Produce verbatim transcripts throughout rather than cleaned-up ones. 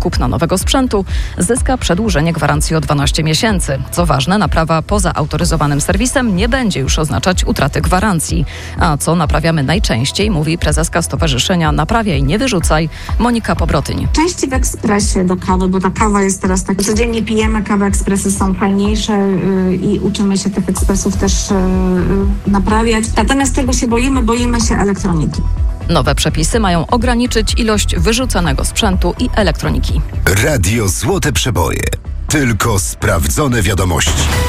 kupna nowego sprzętu, zyska przedłużenie gwarancji o dwanaście miesięcy. Co ważne, naprawa poza autoryzowanym serwisem nie będzie już oznaczać utraty gwarancji. A co naprawiamy najczęściej, mówi prezeska Stowarzyszenia Naprawiaj, nie wyrzucaj, Monika Pobrotyń. Częściej w ekspresie do kawy, bo ta kawa jest teraz tak, codziennie pijemy kawę, ekspresy są fajniejsze yy, i uczymy się tych ekspresów też yy, naprawiać. Natomiast tego się boimy, boimy się elektroniki. Nowe przepisy mają ograniczyć ilość wyrzucanego sprzętu i elektroniki. Radio Złote Przeboje. Tylko sprawdzone wiadomości.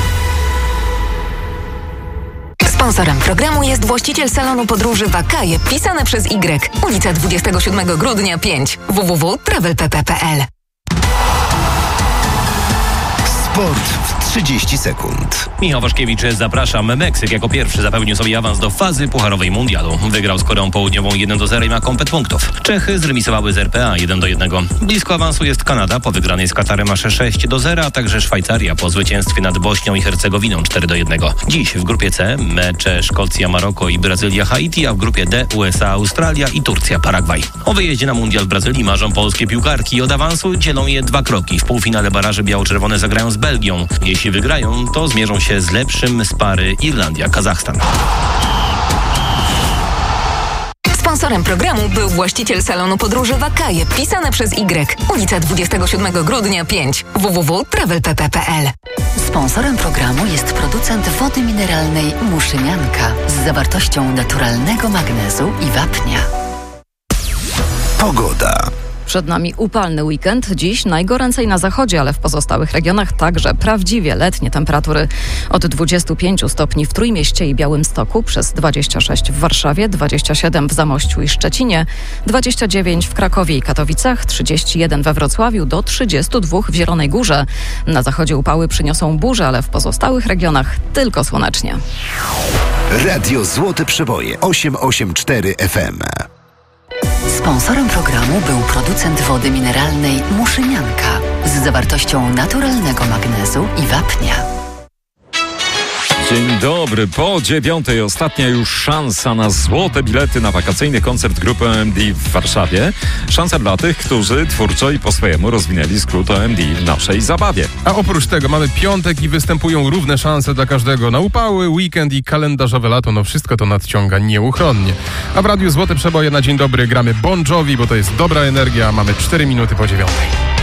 Sponsorem programu jest właściciel salonu podróży Wakaje, pisane przez Y. Ulica dwudziestego siódmego grudnia pięć. w w w kropka travel p p kropka p l. Sport w trzydzieści sekund. Michał Waszkiewicz, zapraszam. Meksyk jako pierwszy zapewnił sobie awans do fazy pucharowej mundialu. Wygrał z Koreą Południową jeden do zera i ma komplet punktów. Czechy zremisowały z R P A jeden do jednego. Blisko awansu jest Kanada po wygranej z Katarem aż sześć do zera, a także Szwajcaria po zwycięstwie nad Bośnią i Hercegowiną cztery do jednego. Dziś w grupie C mecze Szkocja, Maroko i Brazylia, Haiti, a w grupie D U S A, Australia i Turcja, Paragwaj. O wyjeździe na mundial w Brazylii marzą polskie piłkarki. Od awansu dzielą je dwa kroki. W półfinale baraży biało-czerwone zagrają z Belgią. Jeśli wygrają, to zmierzą się z lepszym z pary Irlandia-Kazachstan. Sponsorem programu był właściciel salonu podróży Wakaje, pisane przez Y. Ulica dwudziestego siódmego grudnia pięć. w w w kropka travel p p kropka p l. Sponsorem programu jest producent wody mineralnej Muszynianka z zawartością naturalnego magnezu i wapnia. Pogoda. Przed nami upalny weekend. Dziś najgoręcej na zachodzie, ale w pozostałych regionach także prawdziwie letnie temperatury. Od dwudziestu pięciu stopni w Trójmieście i Białymstoku, przez dwadzieścia sześć w Warszawie, dwadzieścia siedem w Zamościu i Szczecinie, dwadzieścia dziewięć w Krakowie i Katowicach, trzydzieści jeden we Wrocławiu, do trzydziestu dwóch w Zielonej Górze. Na zachodzie upały przyniosą burze, ale w pozostałych regionach tylko słonecznie. Radio Złote Przeboje osiemset osiemdziesiąt cztery F M. Sponsorem programu był producent wody mineralnej Muszynianka z zawartością naturalnego magnezu i wapnia. Dzień dobry. Po dziewiątej ostatnia już szansa na złote bilety na wakacyjny koncert grupy O M D w Warszawie. Szansa dla tych, którzy twórczo i po swojemu rozwinęli skrót O M D w naszej zabawie. A oprócz tego mamy piątek i występują równe szanse dla każdego na upały, weekend i kalendarzowe lato. No wszystko to nadciąga nieuchronnie. A w Radiu Złote Przeboje na dzień dobry gramy Bon Jovi, bo to jest dobra energia. Mamy cztery minuty po dziewiątej.